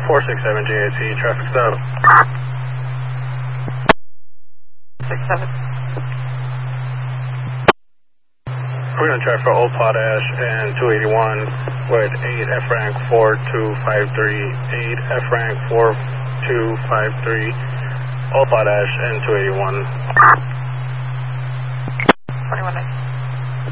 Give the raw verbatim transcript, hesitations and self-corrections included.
four six seven J A T, traffic stop. six seven. We're going to try for Old Potash and two eighty-one with eight F rank four two five three, eight F rank four two five three, Old Potash and two eighty-one.